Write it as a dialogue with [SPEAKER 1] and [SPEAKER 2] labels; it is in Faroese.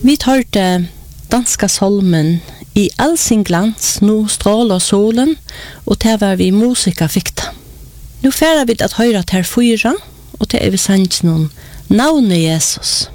[SPEAKER 1] Vi hørte danska solmen I all sin glans, nu strålar solen, og det var vi musika fikta. Nu færa vi at høyra ter fyra, og det vi sanns noen navnet Jesus.